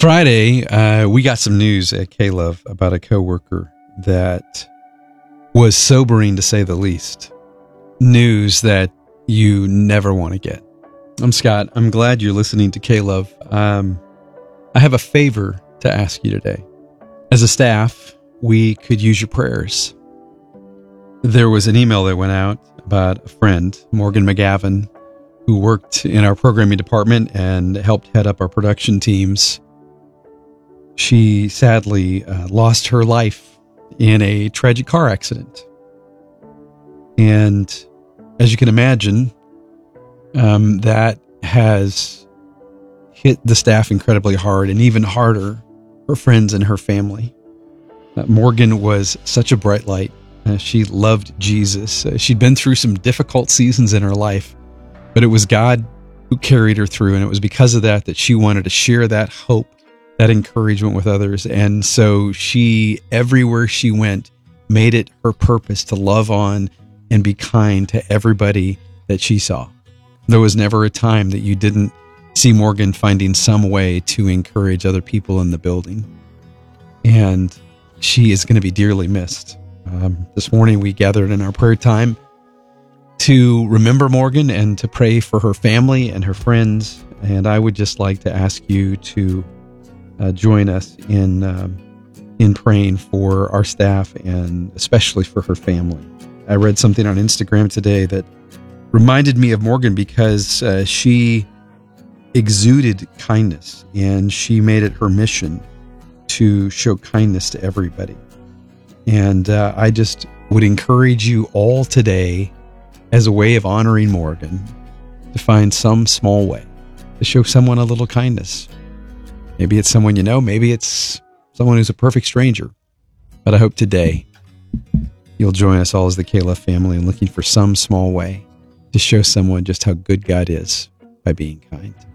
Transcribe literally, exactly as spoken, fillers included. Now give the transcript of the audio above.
Friday, uh, we got some news at K-Love about a coworker that was sobering, to say the least. News that you never want to get. I'm Scott. I'm glad you're listening to K-Love. Um, I have a favor to ask you today. As a staff, we could use your prayers. There was an email that went out about a friend, Morgan McGavin, who worked in our programming department and helped head up our production teams. She sadly uh, lost her life in a tragic car accident. And as you can imagine, um, that has hit the staff incredibly hard, and even harder, her friends and her family. Uh, Morgan was such a bright light. Uh, she loved Jesus. Uh, she'd been through some difficult seasons in her life, but it was God who carried her through. And it was because of that that she wanted to share that hope, that encouragement with others. And so she, everywhere she went, made it her purpose to love on and be kind to everybody that she saw. There was never a time that you didn't see Morgan finding some way to encourage other people in the building. And she is going to be dearly missed. Um, this morning we gathered in our prayer time to remember Morgan and to pray for her family and her friends. And I would just like to ask you to uh, join us in um, in praying for our staff and especially for her family. I read something on Instagram today that reminded me of Morgan because uh, she exuded kindness, and she made it her mission to show kindness to everybody. And uh, I just would encourage you all today, as a way of honoring Morgan, to find some small way to show someone a little kindness. Maybe it's someone you know, maybe it's someone who's a perfect stranger. But I hope today you'll join us all as the K-Love family in looking for some small way to show someone just how good God is by being kind.